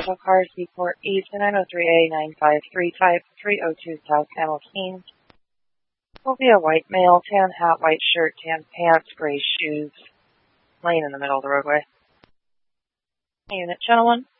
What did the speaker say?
Rental Car Seaport E2903A953 Type 302 South Camel Keynes. Will be a white male, tan hat, white shirt, tan pants, gray shoes, laying in the middle of the roadway. Unit, gentlemen.